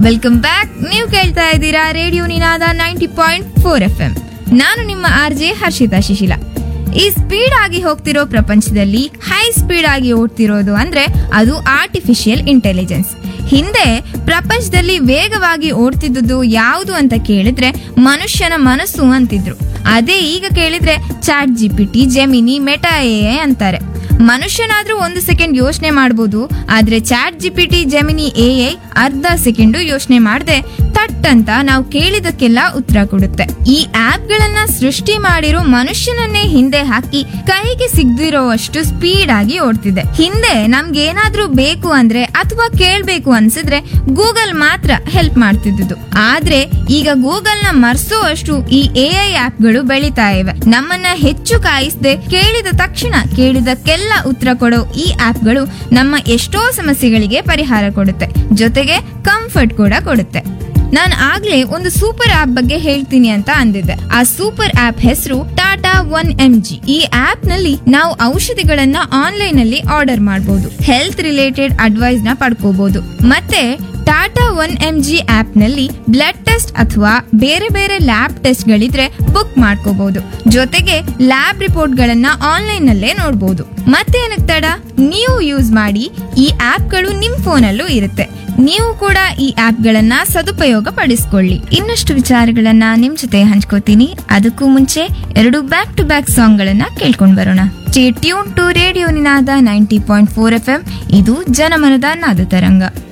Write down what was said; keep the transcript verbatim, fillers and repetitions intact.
Welcome back. ನೀವು ಕೇಳ್ತಾ ಇದ್ದೀರಾ ರೇಡಿಯೋ ನಿನಾದ ninety point four F M. ನಾನು ನಿಮ್ಮ ಆರ್ ಜೆ ಹರ್ಷಿತಾ ಶಿಶಿಲ. ಈ ಸ್ಪೀಡ್ ಆಗಿ ಹೋಗ್ತಿರೋ ಪ್ರಪಂಚದಲ್ಲಿ ಹೈ ಸ್ಪೀಡ್ ಆಗಿ ಓಡ್ತಿರೋದು ಅಂದ್ರೆ ಅದು ಆರ್ಟಿಫಿಷಿಯಲ್ ಇಂಟೆಲಿಜೆನ್ಸ್. ಹಿಂದೆ ಪ್ರಪಂಚದಲ್ಲಿ ವೇಗವಾಗಿ ಓಡ್ತಿದ್ದುದು ಯಾವುದು ಅಂತ ಕೇಳಿದ್ರೆ ಮನುಷ್ಯನ ಮನಸ್ಸು ಅಂತಿದ್ರು. ಅದೇ ಈಗ ಕೇಳಿದ್ರೆ chat GPT, gemini, meta AI ಅಂತಾರೆ. ಮನುಷ್ಯನಾದ್ರೂ ಒಂದು ಸೆಕೆಂಡ್ ಯೋಚನೆ ಮಾಡಬಹುದು, ಆದ್ರೆ ಚಾಟ್ ಜಿಪಿಟಿ, ಜೆಮಿನಿ, ಎಐ ಅರ್ಧ ಸೆಕೆಂಡು ಯೋಚನೆ ಮಾಡದೆ ತಟ್ ಅಂತ ನಾವು ಕೇಳಿದಕ್ಕೆಲ್ಲ ಉತ್ತರ ಕೊಡುತ್ತೆ. ಈ ಆಪ್ ಗಳನ್ನ ಸೃಷ್ಟಿ ಮಾಡಿರೋ ಮನುಷ್ಯನನ್ನೇ ಹಿಂದೆ ಹಾಕಿ ಕೈಗೆ ಸಿಗದಿರೋವಷ್ಟು ಸ್ಪೀಡ್ ಆಗಿ ಓಡ್ತಿದೆ. ಹಿಂದೆ ನಮ್ಗೆ ಏನಾದ್ರೂ ಬೇಕು ಅಂದ್ರೆ ಅಥವಾ ಕೇಳ್ಬೇಕು ಅನ್ಸಿದ್ರೆ ಗೂಗಲ್ ಮಾತ್ರ ಹೆಲ್ಪ್ ಮಾಡ್ತಿದ್ದು. ಆದ್ರೆ ಈಗ ಗೂಗಲ್ ನ ಮರ್ಸೋವಷ್ಟು ಈ ಎಐ ಆಪ್ ಗಳು ಬೆಳಿತಾ ಇವೆ. ನಮ್ಮನ್ನ ಹೆಚ್ಚು ಕಾಯಿಸದೆ ಕೇಳಿದ ತಕ್ಷಣ ಕೇಳಿದಕ್ಕೆಲ್ಲ ಉತ್ತರ ಕೊಡೋ ಈ ಆಪ್ ಗಳು ನಮ್ಮ ಎಷ್ಟೋ ಸಮಸ್ಯೆಗಳಿಗೆ ಪರಿಹಾರ ಕೊಡುತ್ತೆ, ಜೊತೆಗೆ ಕಂಫರ್ಟ್ ಕೂಡ ಕೊಡುತ್ತೆ. ನಾನು ಆಗ್ಲೇ ಒಂದು ಸೂಪರ್ ಆಪ್ ಬಗ್ಗೆ ಹೇಳ್ತೀನಿ ಅಂತ ಅಂದಿದ್ದೆ. ಆ ಸೂಪರ್ ಆಪ್ ಹೆಸರು ಟಾಟಾ ಒನ್ ಎಂ ಜಿ. ಈ ಆಪ್ ನಲ್ಲಿ ನಾವು ಔಷಧಿಗಳನ್ನ ಆನ್ಲೈನ್ ಅಲ್ಲಿ ಆರ್ಡರ್ ಮಾಡಬಹುದು, ಹೆಲ್ತ್ ರಿಲೇಟೆಡ್ ಅಡ್ವೈಸ್ ನ ಪಡ್ಕೋಬಹುದು. ಮತ್ತೆ Tata one M G app ನಲ್ಲಿ ಬ್ಲಡ್ ಟೆಸ್ಟ್ ಅಥವಾ ಬೇರೆ ಬೇರೆ ಲ್ಯಾಬ್ ಟೆಸ್ಟ್ ಗಳಿದ್ರೆ ಬುಕ್ ಮಾಡ್ಕೋಬಹುದು. ಜೊತೆಗೆ ಲ್ಯಾಬ್ ರಿಪೋರ್ಟ್ ಗಳನ್ನ ಆನ್ಲೈನ್ ನಲ್ಲೇ ನೋಡಬಹುದು. ಮತ್ತೇನಕ್ಕೆ ತಡ, ನೀವು ಯೂಸ್ ಮಾಡಿ. ಈ ಆಪ್ ಗಳು ನಿಮ್ ಫೋನ್ ಅಲ್ಲೂ ಇರುತ್ತೆ. ನೀವು ಕೂಡ ಈ ಆಪ್ ಗಳನ್ನ ಸದುಪಯೋಗ ಪಡಿಸ್ಕೊಳ್ಳಿ. ಇನ್ನಷ್ಟು ವಿಚಾರಗಳನ್ನ ನಿಮ್ ಜೊತೆ ಹಂಚ್ಕೋತೀನಿ. ಅದಕ್ಕೂ ಮುಂಚೆ ಎರಡು ಬ್ಯಾಕ್ ಟು ಬ್ಯಾಕ್ ಸಾಂಗ್ ಗಳನ್ನ ಕೇಳ್ಕೊಂಡ್ ಬರೋಣ. Stay tune to radio Ninada ninety point four F M. ಇದು ಜನಮನದ ನಾದ ತರಂಗ.